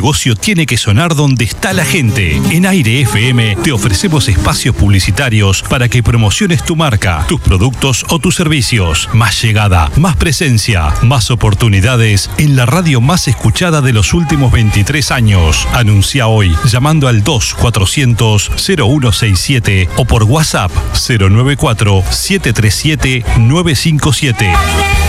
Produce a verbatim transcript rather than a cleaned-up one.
negocio tiene que sonar donde está la gente. En Aire F M te ofrecemos espacios publicitarios para que promociones tu marca, tus productos o tus servicios. Más llegada, más presencia, más oportunidades en la radio más escuchada de los últimos veintitrés años. Anuncia hoy llamando al dos cuatrocientos cero uno sesenta y siete o por WhatsApp cero nueve cuatro siete tres siete nueve cinco siete.